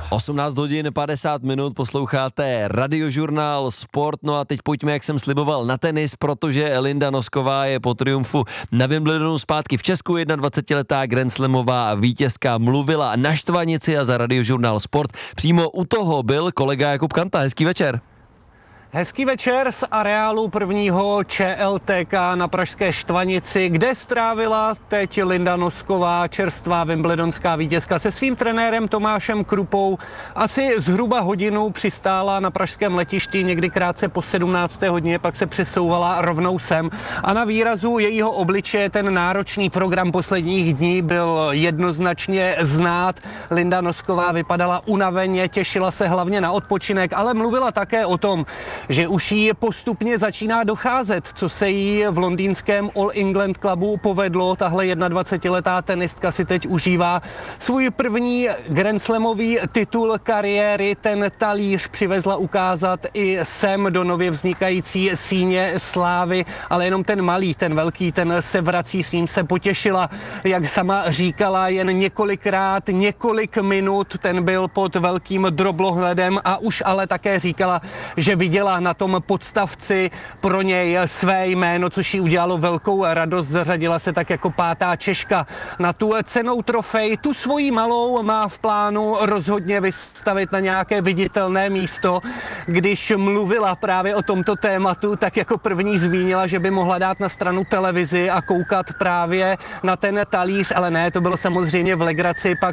18 hodin 50 minut, posloucháte Radiožurnál Sport, no a teď pojďme, jak jsem sliboval, na tenis, protože Linda Nosková je po triumfu na Wimbledonu zpátky v Česku, 21letá grandslamová vítězka mluvila na štvanici a za Radiožurnál Sport přímo u toho byl kolega Jakub Kanta. Hezký večer. Hezký večer z areálu prvního ČLTK na pražské Štvanici, kde strávila teď Linda Nosková, čerstvá wimbledonská vítězka, se svým trenérem Tomášem Krupou. Asi zhruba hodinu přistála na pražském letišti, někdy krátce po 17. hodině, pak se přesouvala rovnou sem. A na výrazu jejího obličeje ten náročný program posledních dní byl jednoznačně znát. Linda Nosková vypadala unaveně, těšila se hlavně na odpočinek, ale mluvila také o tom, že už jí postupně začíná docházet, co se jí v londýnském All England Clubu povedlo. Tahle 21letá tenistka si teď užívá svůj první grandslamový titul kariéry. Ten talíř přivezla ukázat i sem do nově vznikající síně slávy, ale jenom ten malý, ten velký, ten se vrací, s ním se potěšila. Jak sama říkala, jen několikrát, několik minut, ten byl pod velkým droblohledem a už ale také říkala, že viděla na tom podstavci pro něj své jméno, což jí udělalo velkou radost. Zařadila se tak jako 5. Češka na tu cennou trofej. Tu svoji malou má v plánu rozhodně vystavit na nějaké viditelné místo. Když mluvila právě o tomto tématu, tak jako první zmínila, že by mohla dát na stranu televizi a koukat právě na ten talíř, ale ne, to bylo samozřejmě v legraci, pak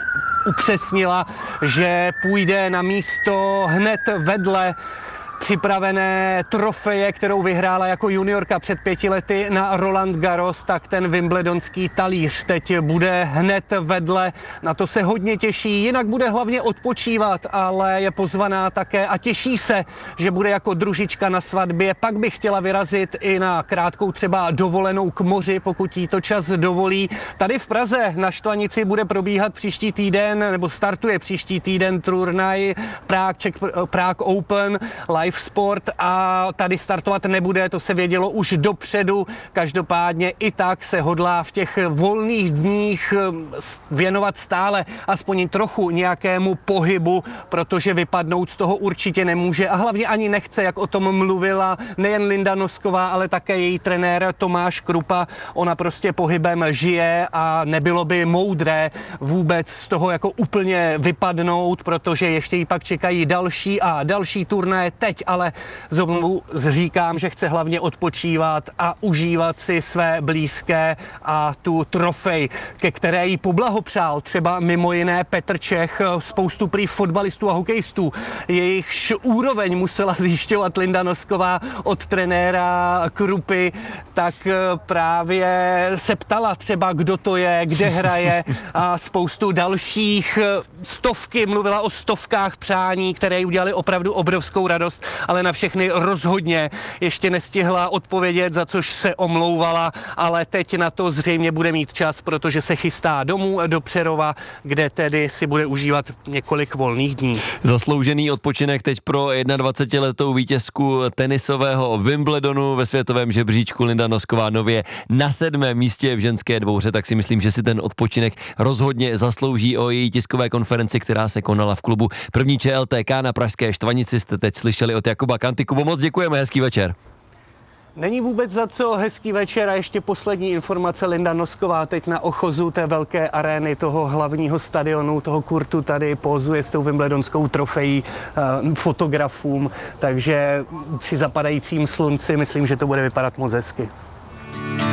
upřesnila, že půjde na místo hned vedle připravené trofeje, kterou vyhrála jako juniorka před 5 lety na Roland Garros, tak ten wimbledonský talíř teď bude hned vedle. Na to se hodně těší, jinak bude hlavně odpočívat, ale je pozvaná také a těší se, že bude jako družička na svatbě. Pak by chtěla vyrazit i na krátkou třeba dovolenou k moři, pokud jí to čas dovolí. Tady v Praze na Štvanici bude probíhat příští týden, nebo startuje příští týden turnaj Prague Open Live Sport a tady startovat nebude, to se vědělo už dopředu. Každopádně i tak se hodlá v těch volných dních věnovat stále aspoň trochu nějakému pohybu, protože vypadnout z toho určitě nemůže a hlavně ani nechce, jak o tom mluvila nejen Linda Nosková, ale také její trenér Tomáš Krupa. Ona prostě pohybem žije a nebylo by moudré vůbec z toho jako úplně vypadnout, protože ještě jí pak čekají další a další turnaje teď, ale znovu říkám, že chce hlavně odpočívat a užívat si své blízké a tu trofej, ke které jí poblahopřál třeba mimo jiné Petr Čech, spoustu prý fotbalistů a hokejistů. Jejichž úroveň musela zjišťovat Linda Nosková od trenéra Krupy, tak právě se ptala třeba, kdo to je, kde hraje a spoustu dalších stovky, mluvila o stovkách přání, které jí udělali opravdu obrovskou radost, ale na všechny rozhodně ještě nestihla odpovědět, za což se omlouvala, ale teď na to zřejmě bude mít čas, protože se chystá domů do Přerova, kde tedy si bude užívat několik volných dní. Zasloužený odpočinek teď pro 21letou vítězku tenisového Wimbledonu ve světovém žebříčku Linda Nosková nově na 7. místě v ženské dvouře, tak si myslím, že si ten odpočinek rozhodně zaslouží. O její tiskové konferenci, která se konala v klubu první ČLTK na pražské Štvanici, jste teď slyšeli od Jakuba Kanty. Kubo, moc děkujeme, hezký večer. Není vůbec za co, hezký večer a ještě poslední informace. Linda Nosková teď na ochozu té velké arény, toho hlavního stadionu, toho kurtu tady pózuje s tou wimbledonskou trofejí fotografům, takže při zapadajícím slunci myslím, že to bude vypadat moc hezky.